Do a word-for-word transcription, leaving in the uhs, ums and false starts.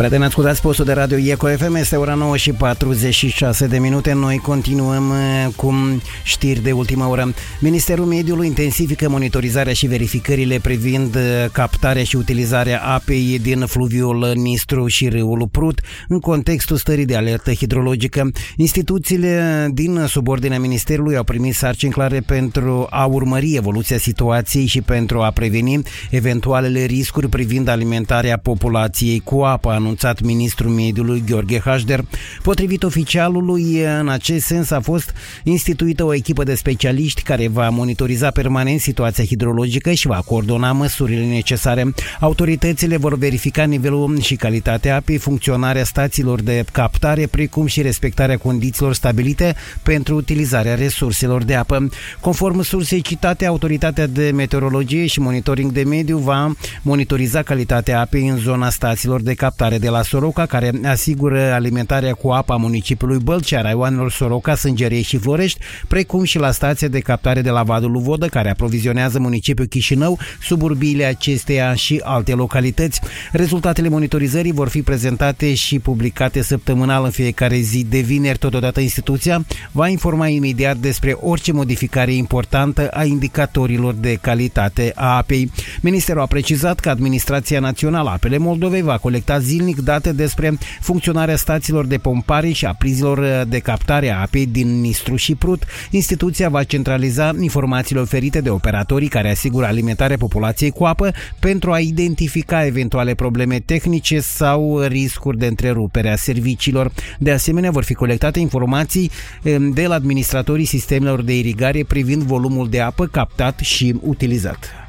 Prieteni, ascultați postul de radio Eco F M, este ora nouă și patruzeci și șase de minute. Noi continuăm cu știri de ultima oră. Ministerul Mediului intensifică monitorizarea și verificările privind captarea și utilizarea apei din fluviul Nistru și râul Prut în contextul stării de alertă hidrologică. Instituțiile din subordinea Ministerului au primit sarcini clare pentru a urmări evoluția situației și pentru a preveni eventualele riscuri privind alimentarea populației cu apă, a anunțat ministrul mediului Gheorghe Hașder. Potrivit oficialului, în acest sens a fost instituită o echipă de specialiști care va monitoriza permanent situația hidrologică și va coordona măsurile necesare. Autoritățile vor verifica nivelul și calitatea apei, funcționarea stațiilor de captare, precum și respectarea condițiilor stabilite pentru utilizarea resurselor de apă. Conform sursei citate, Autoritatea de Meteorologie și Monitoring de Mediu va monitoriza calitatea apei în zona stațiilor de captare de la Soroca, care asigură alimentarea cu apă a municipiului Bălcea, raioanelor Soroca, Sângerei și Florești, precum și la stația de captare de la Vadul lui Vodă, care aprovizionează municipiul Chișinău, suburbiile acesteia și alte localități. Rezultatele monitorizării vor fi prezentate și publicate săptămânal în fiecare zi de vineri. Totodată, instituția va informa imediat despre orice modificare importantă a indicatorilor de calitate a apei. Ministerul a precizat că Administrația Națională a Apele Moldovei va colecta zilnic date despre funcționarea stațiilor de pompare și a prizilor de captare a apei din Nistru și Prut. Instituția va centraliza informațiile oferite de operatorii care asigură alimentarea populației cu apă pentru a identifica eventuale probleme tehnice sau riscuri de întrerupere a serviciilor. De asemenea, vor fi colectate informații de la administratorii sistemelor de irigare privind volumul de apă captat și utilizat.